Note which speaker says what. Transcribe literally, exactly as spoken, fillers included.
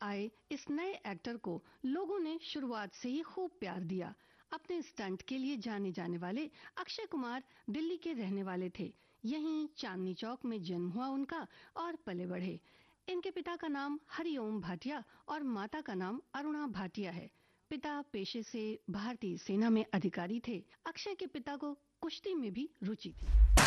Speaker 1: आए इस नए एक्टर को लोगों ने शुरुआत से ही खूब प्यार दिया। अपने स्टंट के लिए जाने जाने वाले अक्षय कुमार दिल्ली के रहने वाले थे। यहीं चांदनी चौक में जन्म हुआ उनका और पले बढ़े। इनके पिता का नाम हरिओम भाटिया और माता का नाम अरुणा भाटिया है। पिता पेशे से भारतीय सेना में अधिकारी थे। अक्षय के पिता को कुश्ती में भी रुचि थी।